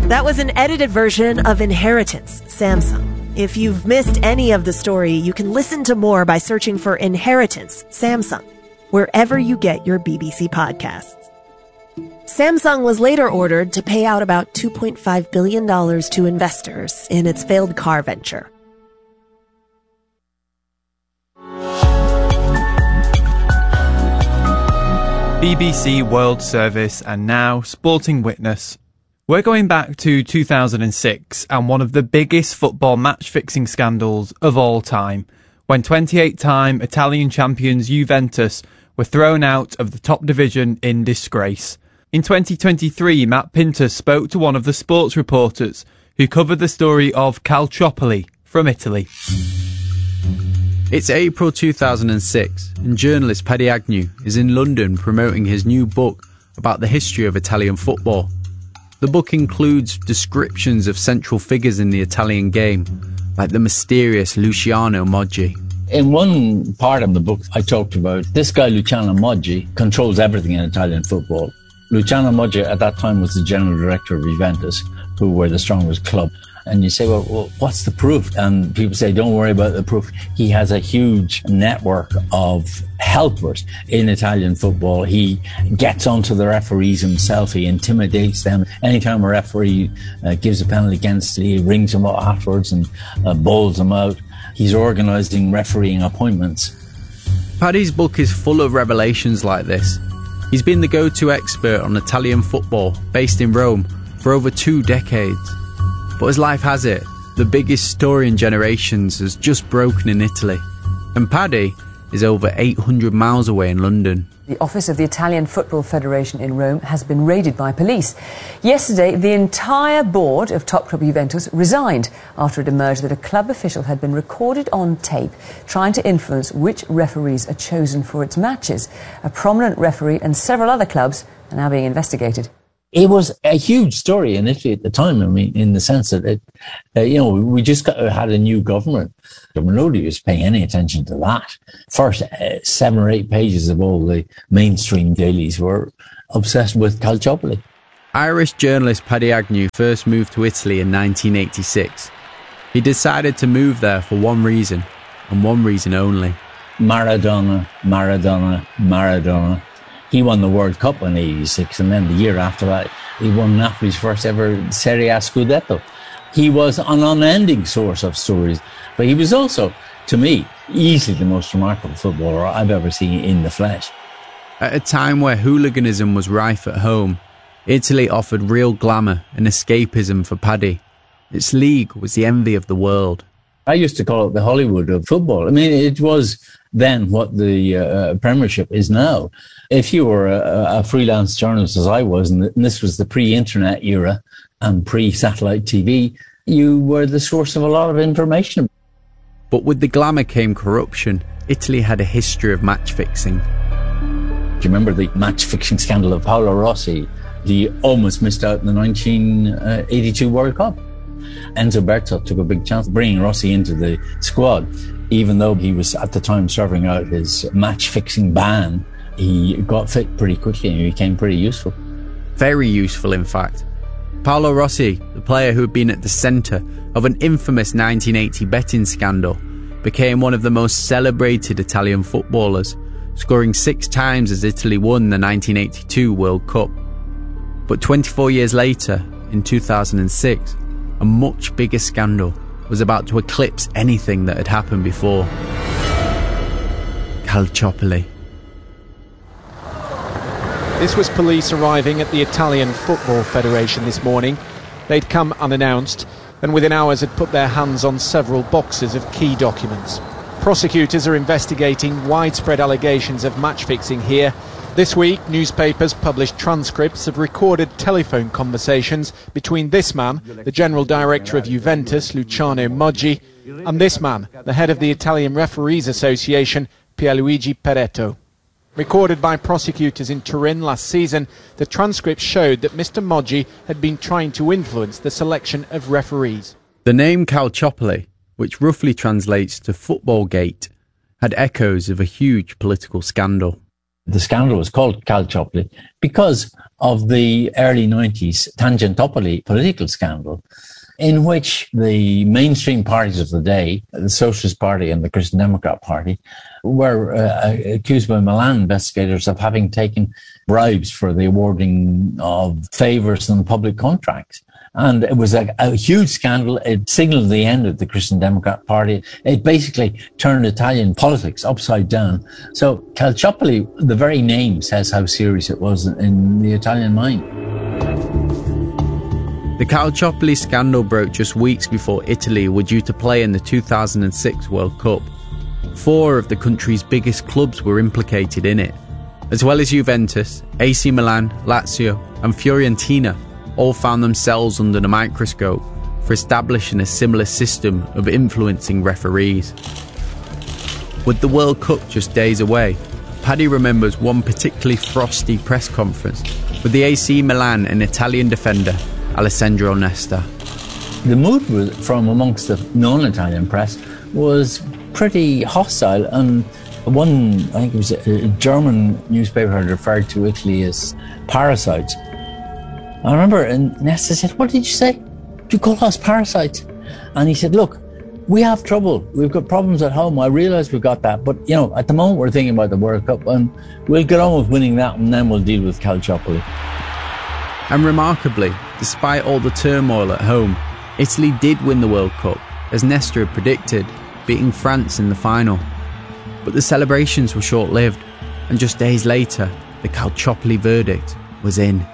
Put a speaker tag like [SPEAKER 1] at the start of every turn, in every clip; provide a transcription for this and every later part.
[SPEAKER 1] That was an edited version of Inheritance, Samsung. If you've missed any of the story, you can listen to more by searching for Inheritance, Samsung, wherever you get your BBC podcasts. Samsung was later ordered to pay out about $2.5 billion to investors in its failed car venture.
[SPEAKER 2] BBC World Service and now Sporting Witness. We're going back to 2006 and one of the biggest football match-fixing scandals of all time, when 28-time Italian champions Juventus were thrown out of the top division in disgrace. In 2023, Matt Pinter spoke to one of the sports reporters who covered the story of Calciopoli from Italy.
[SPEAKER 3] It's April 2006 and journalist Paddy Agnew is in London promoting his new book about the history of Italian football. The book includes descriptions of central figures in the Italian game, like the mysterious Luciano Moggi.
[SPEAKER 4] In one part of the book, I talked about this guy, Luciano Moggi, controls everything in Italian football. Luciano Moggi at that time was the general director of Juventus, who were the strongest club. And you say, well, what's the proof? And people say, don't worry about the proof. He has a huge network of helpers in Italian football. He gets onto the referees himself. He intimidates them. Anytime a referee gives a penalty against, he rings them up afterwards and bowls them out. He's organising refereeing appointments.
[SPEAKER 3] Paddy's book is full of revelations like this. He's been the go-to expert on Italian football, based in Rome, for over 2 decades. But as life has it, the biggest story in generations has just broken in Italy. And Paddy is over 800 miles away in London.
[SPEAKER 5] The office of the Italian Football Federation in Rome has been raided by police. Yesterday, the entire board of top club Juventus resigned after it emerged that a club official had been recorded on tape trying to influence which referees are chosen for its matches. A prominent referee and several other clubs are now being investigated.
[SPEAKER 4] It was a huge story in Italy at the time. I mean, in the sense that we just had a new government. Nobody was paying any attention to that. First 7 or 8 pages of all the mainstream dailies were obsessed with Calciopoli.
[SPEAKER 3] Irish journalist Paddy Agnew first moved to Italy in 1986. He decided to move there for one reason, and one reason only.
[SPEAKER 4] Maradona, Maradona, Maradona. He won the World Cup in '86, and then the year after that, he won Napoli's first ever Serie A Scudetto. He was an unending source of stories, but he was also, to me, easily the most remarkable footballer I've ever seen in the flesh.
[SPEAKER 3] At a time where hooliganism was rife at home, Italy offered real glamour and escapism for Paddy. Its league was the envy of the world.
[SPEAKER 4] I used to call it the Hollywood of football. I mean, it was then what the Premiership is now. If you were a freelance journalist, as I was, and this was the pre-internet era and pre-satellite TV, you were the source of a lot of information.
[SPEAKER 3] But with the glamour came corruption. Italy had a history of match-fixing.
[SPEAKER 4] Do you remember the match-fixing scandal of Paolo Rossi? He almost missed out in the 1982 World Cup. Enzo Berto took a big chance bringing Rossi into the squad. Even though he was at the time serving out his match-fixing ban, he got fit pretty quickly and he became pretty useful.
[SPEAKER 3] Very useful, in fact. Paolo Rossi, the player who had been at the centre of an infamous 1980 betting scandal, became one of the most celebrated Italian footballers, scoring 6 times as Italy won the 1982 World Cup. But 24 years later, in 2006, a much bigger scandal was about to eclipse anything that had happened before. Calciopoli.
[SPEAKER 6] This was police arriving at the Italian Football Federation this morning. They'd come unannounced and within hours had put their hands on several boxes of key documents. Prosecutors are investigating widespread allegations of match-fixing here. This week, newspapers published transcripts of recorded telephone conversations between this man, the general director of Juventus, Luciano Moggi, and this man, the head of the Italian Referees Association, Pierluigi Peretto. Recorded by prosecutors in Turin last season, the transcripts showed that Mr. Moggi had been trying to influence the selection of referees.
[SPEAKER 3] The name Calciopoli, which roughly translates to Football Gate, had echoes of a huge political scandal.
[SPEAKER 4] The scandal was called Calciopoli because of the early 90s Tangentopoli political scandal, in which the mainstream parties of the day, the Socialist Party and the Christian Democrat Party, were accused by Milan investigators of having taken bribes for the awarding of favours and public contracts. And it was a huge scandal. It signalled the end of the Christian Democrat Party. It basically turned Italian politics upside down. So Calciopoli, the very name says how serious it was in the Italian mind.
[SPEAKER 3] The Calciopoli scandal broke just weeks before Italy were due to play in the 2006 World Cup. 4 of the country's biggest clubs were implicated in it. As well as Juventus, AC Milan, Lazio and Fiorentina all found themselves under the microscope for establishing a similar system of influencing referees. With the World Cup just days away, Paddy remembers one particularly frosty press conference with the AC Milan and Italian defender Alessandro Nesta.
[SPEAKER 4] The mood from amongst the non-Italian press was pretty hostile, and one, I think it was a German newspaper, had referred to Italy as parasites. I remember, and Nesta said, "What did you say? You call us parasites?" And he said, "Look, we have trouble. We've got problems at home. I realise we've got that. But, at the moment we're thinking about the World Cup, and we'll get on with winning that, and then we'll deal with Calciopoli."
[SPEAKER 3] And remarkably, despite all the turmoil at home, Italy did win the World Cup, as Nesta had predicted, beating France in the final. But the celebrations were short-lived, and just days later, the Calciopoli verdict was in.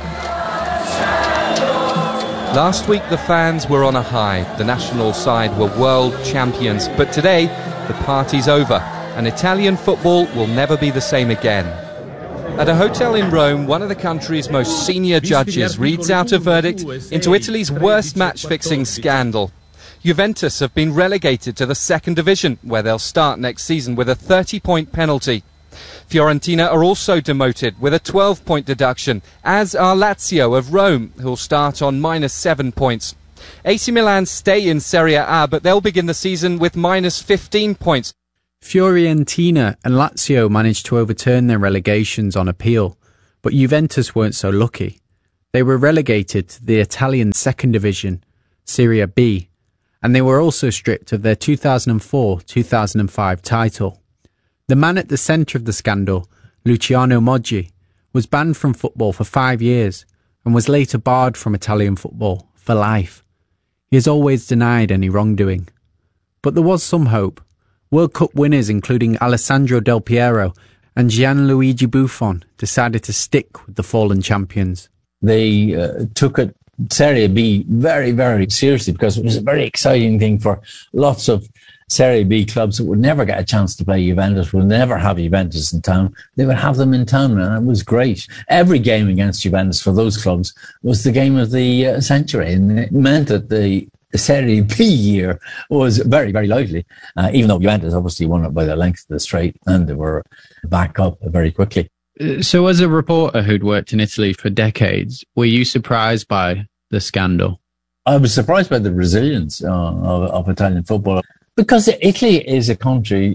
[SPEAKER 7] Last week the fans were on a high. The national side were world champions. But today, the party's over, and Italian football will never be the same again. At a hotel in Rome, one of the country's most senior judges reads out a verdict into Italy's worst match-fixing scandal. Juventus have been relegated to the second division, where they'll start next season with a 30-point penalty. Fiorentina are also demoted with a 12-point deduction, as are Lazio of Rome, who'll start on -7 points. AC Milan stay in Serie A, but they'll begin the season with -15 points.
[SPEAKER 3] Fiorentina and Lazio managed to overturn their relegations on appeal, but Juventus weren't so lucky. They were relegated to the Italian second division, Serie B, and they were also stripped of their 2004-2005 title. The man at the centre of the scandal, Luciano Moggi, was banned from football for 5 years and was later barred from Italian football for life. He has always denied any wrongdoing. But there was some hope. World Cup winners including Alessandro Del Piero and Gianluigi Buffon decided to stick with the fallen champions.
[SPEAKER 4] They took it, Serie B, very, very seriously, because it was a very exciting thing for lots of Serie B clubs that would never get a chance to play Juventus, would never have Juventus in town. They would have them in town, and it was great. Every game against Juventus for those clubs was the game of the century, and it meant that the Serie B year was very, very lively, even though Juventus obviously won it by the length of the straight, and they were back up very quickly.
[SPEAKER 8] So as a reporter who'd worked in Italy for decades, were you surprised by the scandal?
[SPEAKER 4] I was surprised by the resilience of Italian football, because Italy is a country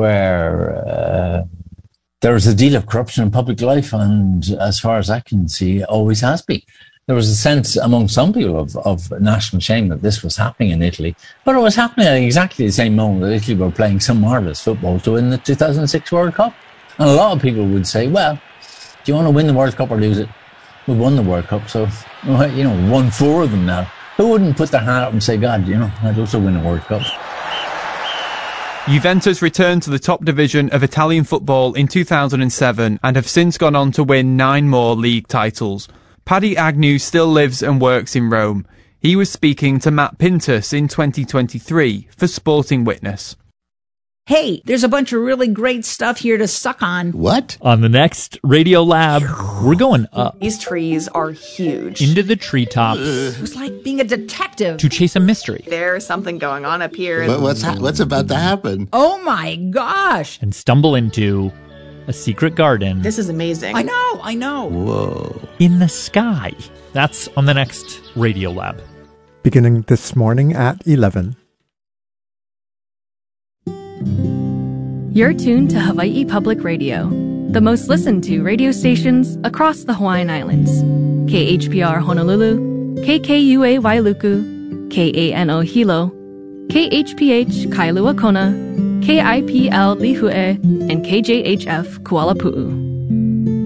[SPEAKER 4] where there is a deal of corruption in public life, and as far as I can see, always has been. There was a sense among some people of national shame that this was happening in Italy, but it was happening at exactly the same moment that Italy were playing some marvellous football to win the 2006 World Cup. And a lot of people would say, well, do you want to win the World Cup or lose it? We won the World Cup, so, won 4 of them now. Who wouldn't put their hand up and say, God, I'd also win a World Cup?
[SPEAKER 2] Juventus returned to the top division of Italian football in 2007 and have since gone on to win 9 more league titles. Paddy Agnew still lives and works in Rome. He was speaking to Matt Pintus in 2023 for Sporting Witness.
[SPEAKER 9] Hey, there's a bunch of really great stuff here to suck on.
[SPEAKER 10] What? On the next Radio Lab, we're going up.
[SPEAKER 11] These trees are huge.
[SPEAKER 10] Into the treetops.
[SPEAKER 9] It was like being a detective.
[SPEAKER 10] To chase a mystery.
[SPEAKER 11] There's something going on up here.
[SPEAKER 12] What's about to happen?
[SPEAKER 9] Oh my gosh.
[SPEAKER 10] And stumble into a secret garden.
[SPEAKER 11] This is amazing.
[SPEAKER 9] I know.
[SPEAKER 12] Whoa.
[SPEAKER 10] In the sky. That's on the next Radio Lab.
[SPEAKER 13] Beginning this morning at 11.
[SPEAKER 14] You're tuned to Hawaii Public Radio. the most listened to radio stations across the Hawaiian Islands. KHPR Honolulu, KKUA Wailuku, KANO Hilo, KHPH Kailua Kona, KIPL Lihue, and KJHF Kuala Pu'u.